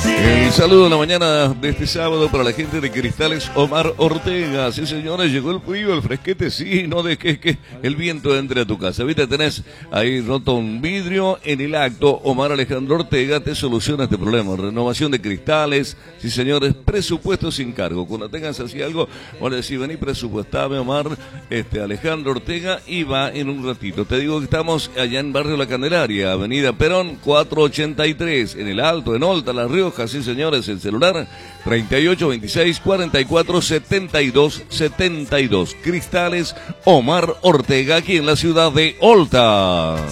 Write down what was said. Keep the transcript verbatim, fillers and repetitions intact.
El saludo en la mañana de este sábado para la gente de Cristales Omar Ortega. Sí, señores, llegó el frío, el fresquete, sí, no de que, que el viento entre a tu casa. Viste, tenés ahí roto un vidrio en el acto. Omar Alejandro Ortega te soluciona este problema. Renovación de cristales, sí, señores, presupuesto sin cargo. Cuando tengas así algo, bueno, decir, vení, presupuestame, Omar, este, Alejandro Ortega, y va en un ratito. Te digo que estamos allá en Barrio La Candelaria, Avenida Perón, cuatrocientos ochenta y tres, en el Alto, en Olta, La Rioja. Sí, señores, el celular treinta y ocho, veintiséis, cuarenta y cuatro, setenta y dos, setenta y dos. Cristales Omar Ortega, aquí en la ciudad de Olta.